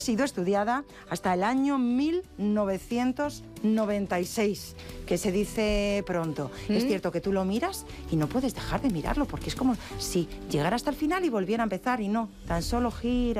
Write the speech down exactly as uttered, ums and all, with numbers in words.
Ha sido estudiada hasta el año mil novecientos noventa y seis, que se dice pronto. ¿Mm? Es cierto que tú lo miras y no puedes dejar de mirarlo, porque es como si llegara hasta el final y volviera a empezar, y no, tan solo gira.